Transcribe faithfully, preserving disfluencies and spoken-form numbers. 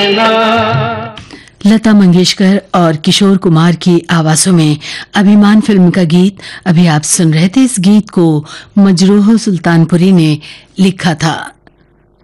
लता मंगेशकर और किशोर कुमार की आवाजों में अभिमान फिल्म का गीत अभी आप सुन रहे थे। इस गीत को मजरूह सुल्तानपुरी ने लिखा था।